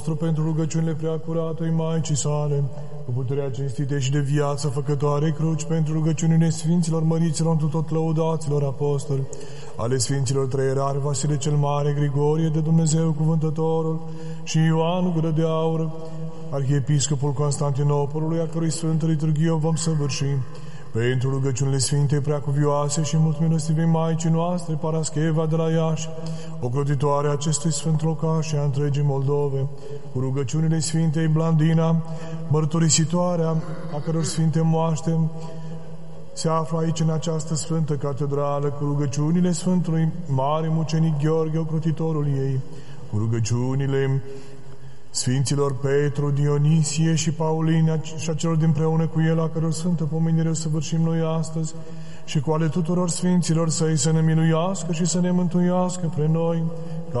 pentru rugăciunile preacuratei Maicii sale, cu puterea cinstite și de viață făcătoare cruci, pentru rugăciunile Sfinților Măriților întru tot lăudaților apostoli, ale Sfinților Trăierari, Vasile cel Mare, Grigorie de Dumnezeu Cuvântătorul și Ioan Gură de Aur, Arhiepiscopul Constantinopolului, a cărui Sfântă Liturghie o vom săvârși, pentru rugăciunile Sfintei Preacuvioase și mult milostivei Maicii noastre, Parascheva de la Iași, ocrotitoare acestui sfânt locaș și a întregii Moldove, cu rugăciunile Sfintei Blandina, mărturisitoarea a căror sfinte moaște se află aici în această sfântă catedrală, cu rugăciunile Sfântului Mare Mucenic Gheorghe, ocrotitorul ei, cu rugăciunile Sfinților Petru, Dionisie și Paulina și a celor dinpreună cu el, a căror sfântă pomenire o săvârșim noi astăzi, și cu ale tuturor Sfinților Săi să ne miluiască și să ne mântuiască pre noi,